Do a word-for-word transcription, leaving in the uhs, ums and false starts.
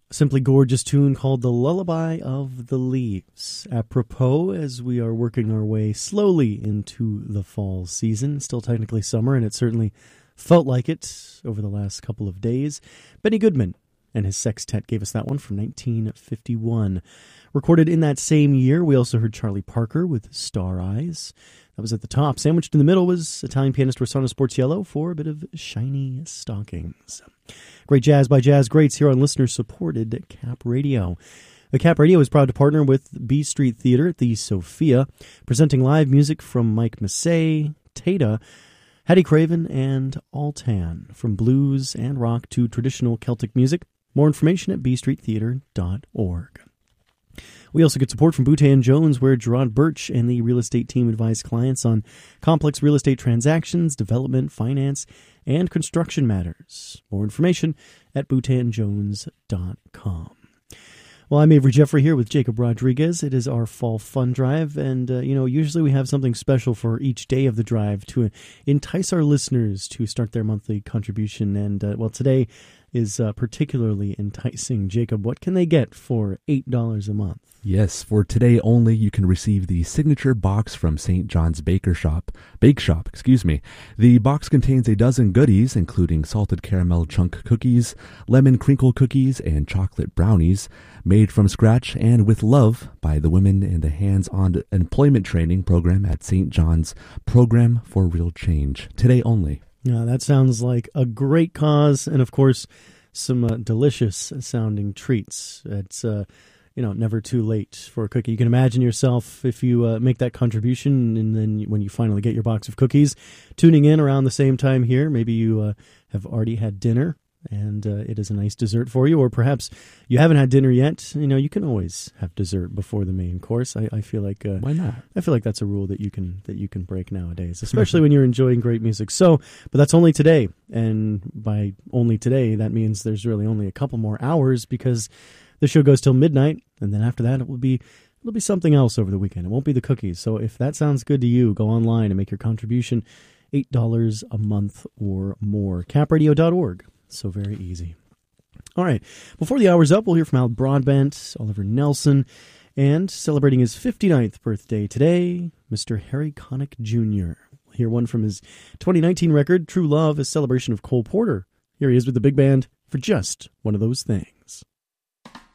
Simply gorgeous tune called The Lullaby of the Leaves. Apropos, as we are working our way slowly into the fall season, still technically summer, and it certainly felt like it over the last couple of days. Benny Goodman and his sextet gave us that one from nineteen fifty-one. Recorded in that same year, we also heard Charlie Parker with Star Eyes. That was at the top. Sandwiched in the middle was Italian pianist Rossano Sportiello for a bit of Shiny Stockings. Great jazz by jazz greats here on listener-supported Cap Radio. The Cap Radio is proud to partner with B Street Theater at the Sophia, presenting live music from Mike Massey, Tata, Hattie Craven, and Altan. From blues and rock to traditional Celtic music. More information at b street theater dot org. We also get support from Boutin Jones, where Gerard Birch and the real estate team advise clients on complex real estate transactions, development, finance, and construction matters. More information at boutin jones dot com. Well, I'm Avery Jeffrey here with Jacob Rodriguez. It is our fall fun drive, and, uh, you know, usually we have something special for each day of the drive to entice our listeners to start their monthly contribution. And, uh, well, today is uh, particularly enticing. Jacob, what can they get for eight dollars a month? Yes, for today only, you can receive the signature box from Saint John's Baker Shop, Bake Shop, excuse me. The box contains a dozen goodies, including salted caramel chunk cookies, lemon crinkle cookies, and chocolate brownies, made from scratch and with love by the women in the hands-on employment training program at Saint John's Program for Real Change. Today only. Yeah, that sounds like a great cause, and of course, some uh, delicious sounding treats. It's uh, you know, never too late for a cookie. You can imagine yourself if you uh, make that contribution, and then when you finally get your box of cookies, tuning in around the same time here. Maybe you uh, have already had dinner, and uh, it is a nice dessert for you, or perhaps you haven't had dinner yet. You know, you can always have dessert before the main course. I, I feel like uh, why not? I feel like that's a rule that you can that you can break nowadays, especially when you're enjoying great music. So, but that's only today, and by only today, that means there's really only a couple more hours because the show goes till midnight, and then after that, it will be it'll be something else over the weekend. It won't be the cookies. So, if that sounds good to you, go online and make your contribution, eight dollars a month or more. cap radio dot org. So very easy. All right. Before the hour's up, we'll hear from Al Broadbent, Oliver Nelson, and celebrating his fifty-ninth birthday today, Mister Harry Connick Junior We'll hear one from his twenty nineteen record, True Love, a celebration of Cole Porter. Here he is with the big band for just one of those things.